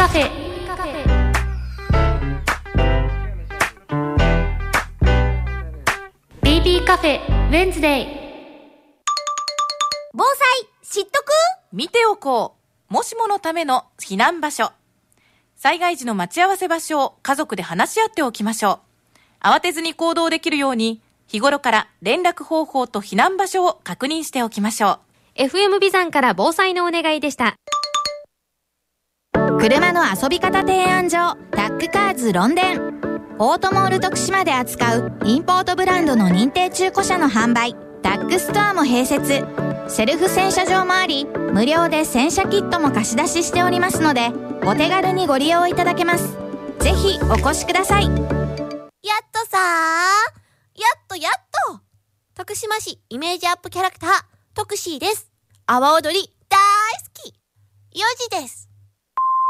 カフェ。BB カフェウェンズデイ。 防災知っとく？ 見ておこう。もしものための避難場所。災害時の待ち合わせ場所を家族で話し合っておきましょう。慌てずに行動できるように、日頃から連絡方法と避難場所を確認しておきましょう。 FM ビザンから防災のお願いでした。 車の遊び方提案所、タックカーズロンデン。オートモール徳島で扱うインポートブランドの認定中古車の販売、タックストアも併設。セルフ洗車場もあり、無料で洗車キットも貸し出ししておりますので、お手軽にご利用いただけます。ぜひお越しください。やっと徳島市イメージアップキャラクター、トクシーです。阿波踊り大好き。4時です。